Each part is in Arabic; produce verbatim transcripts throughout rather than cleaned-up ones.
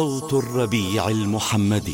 صوت الربيع المحمدي.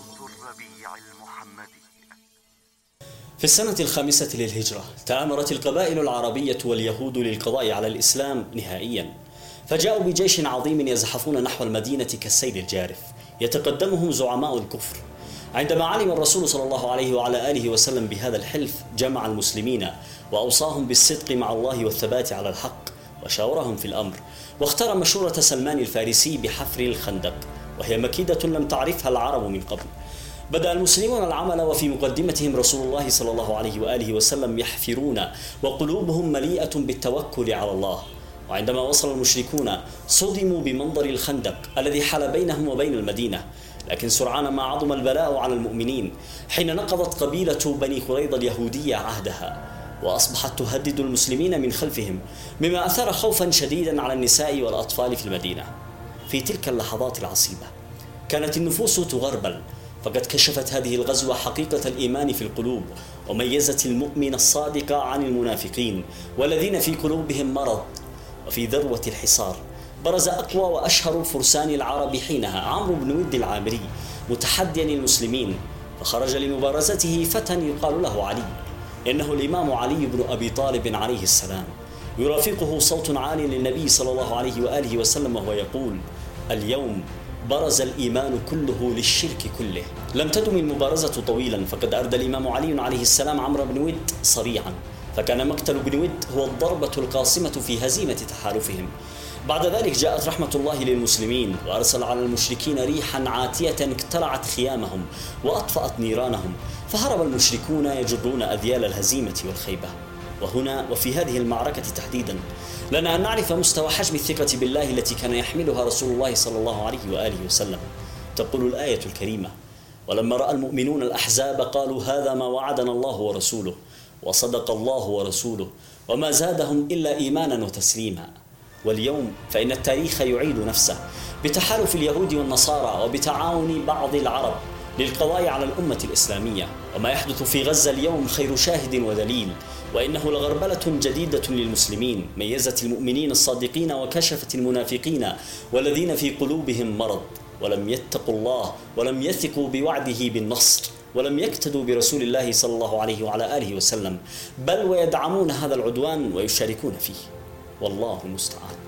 في السنة الخامسة للهجرة تآمرت القبائل العربية واليهود للقضاء على الإسلام نهائيا، فجاءوا بجيش عظيم يزحفون نحو المدينة كالسيل الجارف، يتقدمهم زعماء الكفر. عندما علم الرسول صلى الله عليه وعلى آله وسلم بهذا الحلف جمع المسلمين وأوصاهم بالصدق مع الله والثبات على الحق، وشاورهم في الأمر، واختار مشورة سلمان الفارسي بحفر الخندق، وهي مكيدة لم تعرفها العرب من قبل. بدأ المسلمون العمل وفي مقدمتهم رسول الله صلى الله عليه وآله وسلم يحفرون وقلوبهم مليئة بالتوكل على الله. وعندما وصل المشركون صدموا بمنظر الخندق الذي حال بينهم وبين المدينة، لكن سرعان ما عظم البلاء على المؤمنين حين نقضت قبيلة بني قريظة اليهودية عهدها، وأصبحت تهدد المسلمين من خلفهم، مما أثار خوفا شديدا على النساء والأطفال في المدينة. في تلك اللحظات العصيبة كانت النفوس تغربل، فقد كشفت هذه الغزوة حقيقة الإيمان في القلوب، وميزت المؤمن الصادق عن المنافقين والذين في قلوبهم مرض. وفي ذروة الحصار برز أقوى وأشهر فرسان العرب حينها عمرو بن ود العامري متحديا المسلمين، فخرج لمبارزته فتى يقال له علي، إنه الإمام علي بن أبي طالب عليه السلام. يرافقه صوت عال للنبي صلى الله عليه وآله وسلم وهو يقول: اليوم برز الإيمان كله للشرك كله. لم تدم المبارزة طويلا، فقد أردى الإمام علي عليه السلام عمرو بن ود صريعا، فكان مقتل بن ود هو الضربة القاصمة في هزيمة تحالفهم. بعد ذلك جاءت رحمة الله للمسلمين، وأرسل على المشركين ريحا عاتية اقتلعت خيامهم وأطفأت نيرانهم، فهرب المشركون يجرون أذيال الهزيمة والخيبة. وهنا وفي هذه المعركة تحديدا لنا أن نعرف مستوى حجم الثقة بالله التي كان يحملها رسول الله صلى الله عليه وآله وسلم. تقول الآية الكريمة: ولما رأى المؤمنون الأحزاب قالوا هذا ما وعدنا الله ورسوله وصدق الله ورسوله وما زادهم إلا إيمانا وتسليما. واليوم فإن التاريخ يعيد نفسه بتحالف اليهود والنصارى وبتعاون بعض العرب للقضاء على الأمة الإسلامية. وما يحدث في غزة اليوم خير شاهد ودليل، وإنه لغربلة جديدة للمسلمين ميزت المؤمنين الصادقين وكشفت المنافقين والذين في قلوبهم مرض، ولم يتقوا الله ولم يثقوا بوعده بالنصر، ولم يقتدوا برسول الله صلى الله عليه وعلى آله وسلم، بل ويدعمون هذا العدوان ويشاركون فيه. والله المستعان.